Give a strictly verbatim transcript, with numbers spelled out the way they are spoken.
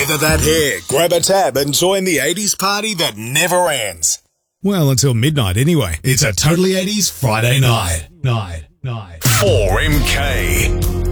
Feather that hair, grab a tab and join the eighties party that never ends. Well, until midnight anyway. It's a Totally eighties Friday night. Night, night. four M K.